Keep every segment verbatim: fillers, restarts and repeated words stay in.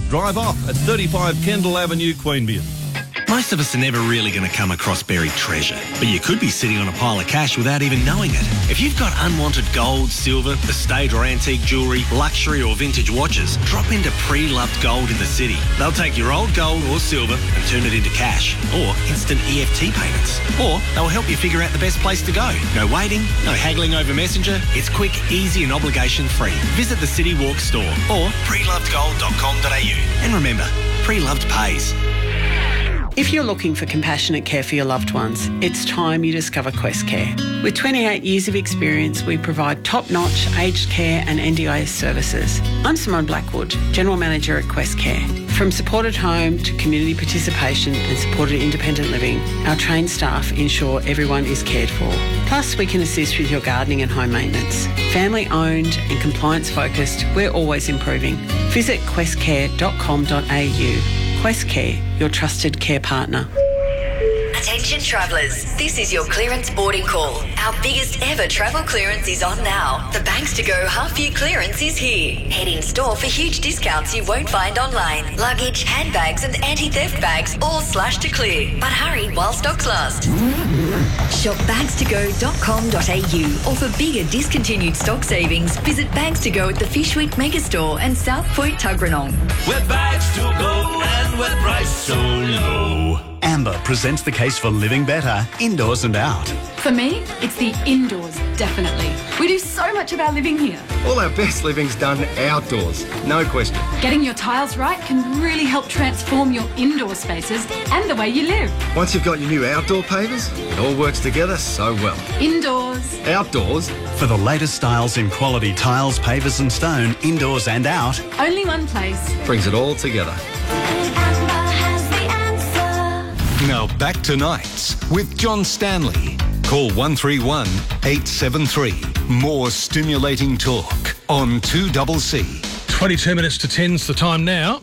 drive off at thirty-five Kendall Avenue, Queanbeyan. Most of us are never really going to come across buried treasure, but you could be sitting on a pile of cash without even knowing it. If you've got unwanted gold, silver, estate or antique jewellery, luxury or vintage watches, drop into Pre-Loved Gold in the city. They'll take your old gold or silver and turn it into cash or instant E F T payments. Or they'll help you figure out the best place to go. No waiting, no haggling over Messenger. It's quick, easy and obligation-free. Visit the City Walk store or pre loved gold dot com dot a u. And remember, Pre-Loved pays. If you're looking for compassionate care for your loved ones, it's time you discover Quest Care. With twenty-eight years of experience, we provide top-notch aged care and N D I S services. I'm Simone Blackwood, General Manager at Quest Care. From supported home to community participation and supported independent living, our trained staff ensure everyone is cared for. Plus, we can assist with your gardening and home maintenance. Family-owned and compliance-focused, we're always improving. Visit quest care dot com dot a u. Quest Care, your trusted care partner. Attention travellers, this is your clearance boarding call. Our biggest ever travel clearance is on now. The Banks to Go half-year clearance is here. Head in store for huge discounts you won't find online. Luggage, handbags and anti-theft bags all slashed to clear. But hurry while stocks last. Shop bags to go dot com dot a u or for bigger discontinued stock savings, visit Bags to Go at the Fishwick Megastore and South Point Tuggeranong. Where bags to go and where price so low. Amber presents the case for living better, indoors and out. For me, it's the indoors, definitely. We do so much of our living here. All our best living's done outdoors, no question. Getting your tiles right can really help transform your indoor spaces and the way you live. Once you've got your new outdoor pavers, it all works together so well. Indoors. Outdoors. For the latest styles in quality tiles, pavers and stone, indoors and out. Only one place. Brings it all together. Now back to Nights with John Stanley. Call one three one, eight seven three. More stimulating talk on two C C. twenty-two minutes to ten's the time now.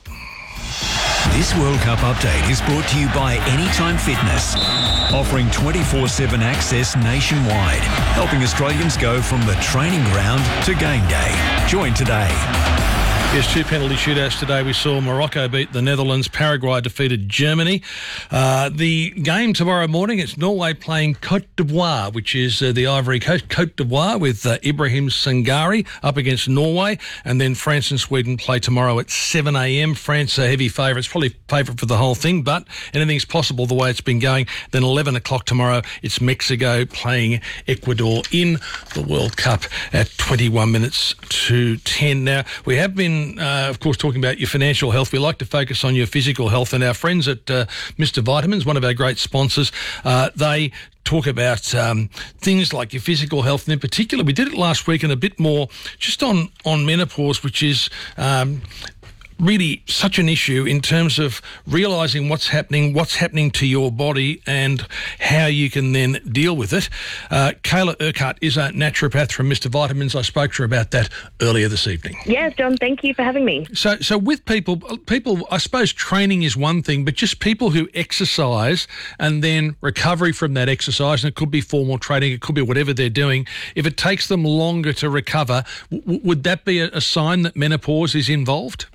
This World Cup update is brought to you by Anytime Fitness, offering twenty-four seven access nationwide, helping Australians go from the training ground to game day. Join today. Yes, two penalty shootouts today. We saw Morocco beat the Netherlands. Paraguay defeated Germany. Uh, the game tomorrow morning, it's Norway playing Côte d'Ivoire, which is uh, the Ivory Coast. Côte d'Ivoire with uh, Ibrahim Sangari up against Norway. And then France and Sweden play tomorrow at seven a m. France are heavy favourites, probably favourite for the whole thing, but anything's possible the way it's been going. Then eleven o'clock tomorrow, it's Mexico playing Ecuador in the World Cup at twenty-one minutes to ten. Now, we have been Uh, of course, talking about your financial health. We like to focus on your physical health, and our friends at uh, Mister Vitamins, one of our great sponsors, uh, they talk about um, things like your physical health, and in particular, we did it last week and a bit more just on, on menopause, which is um, really such an issue in terms of realising what's happening, what's happening to your body and how you can then deal with it. Uh, Kayla Urquhart is a naturopath from Mister Vitamins. I spoke to her about that earlier this evening. Yes, John, thank you for having me. So so with people, people, I suppose training is one thing, but just people who exercise and then recovery from that exercise, and it could be formal training, it could be whatever they're doing, if it takes them longer to recover, w- would that be a, a sign that menopause is involved?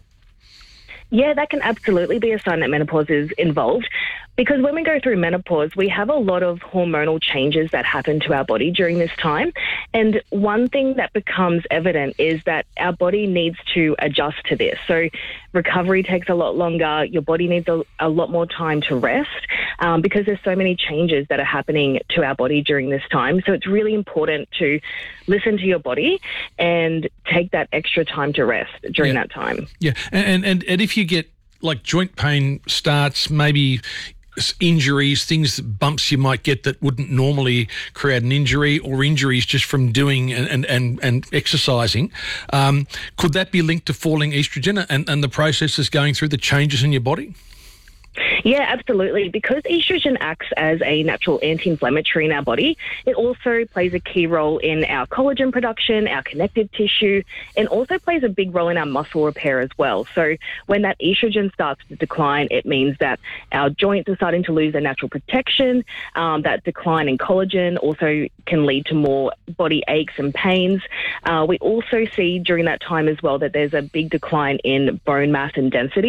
Yeah, that can absolutely be a sign that menopause is involved, because when we go through menopause, we have a lot of hormonal changes that happen to our body during this time. And one thing that becomes evident is that our body needs to adjust to this. So recovery takes a lot longer. Your body needs a, a lot more time to rest um, because there's so many changes that are happening to our body during this time. So it's really important to listen to your body and take that extra time to rest during yeah. that time. Yeah, and, and and if you get like joint pain starts, maybe injuries, things, bumps you might get that wouldn't normally create an injury, or injuries just from doing and and, and, and exercising, um, could that be linked to falling estrogen and, and the processes going through the changes in your body? Yeah, absolutely. Because estrogen acts as a natural anti-inflammatory in our body, it also plays a key role in our collagen production, our connective tissue, and also plays a big role in our muscle repair as well. So when that estrogen starts to decline, it means that our joints are starting to lose their natural protection. Um, that decline in collagen also can lead to more body aches and pains. Uh, we also see during that time as well that there's a big decline in bone mass and density.